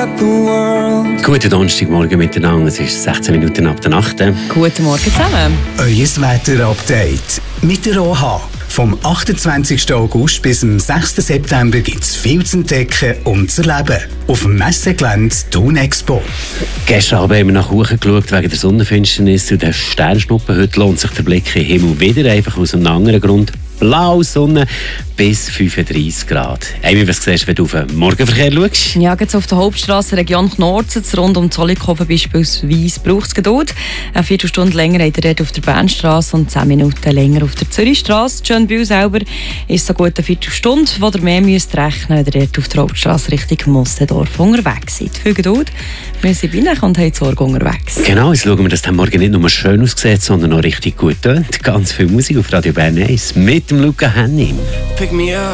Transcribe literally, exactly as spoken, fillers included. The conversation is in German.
at the world. Guten Donnerstagmorgen miteinander, es ist sechzehn Minuten ab der Nacht. Guten Morgen zusammen. Euer Wetter-Update mit der O H. Vom achtundzwanzigsten August bis zum sechsten September gibt es viel zu entdecken und zu erleben. Auf dem Messegelände Thun Expo. Gestern Abend haben wir nach oben geschaut wegen der Sonnenfinsternis und der Sternschnuppen. Heute lohnt sich der Blick in den Himmel wieder, einfach aus einem anderen Grund. Blaue Sonne bis fünfunddreissig Grad. Amy, was siehst du, wenn du auf den Morgenverkehr schaust? Ja, jetzt auf der Hauptstrasse Region Knorz, rund um Zollikofen beispielsweise, braucht es Geduld. Eine Viertelstunde länger habt ihr dort auf der Bernstrasse und zehn Minuten länger auf der Zürichstrasse. Schönbühl selber ist so gut eine Viertelstunde, wo ihr mehr müsst rechnen müsst, wenn ihr dort auf der Hauptstrasse Richtung Mossendorf unterwegs seid. Viel Geduld. Wir sind bei euch und haben Sorge unterwegs. Genau, jetzt schauen wir, dass der Morgen nicht nur schön aussieht, sondern auch richtig gut tönt. Ganz viel Musik auf Radio Bern eins mit dem Luca Henning. Pick me up.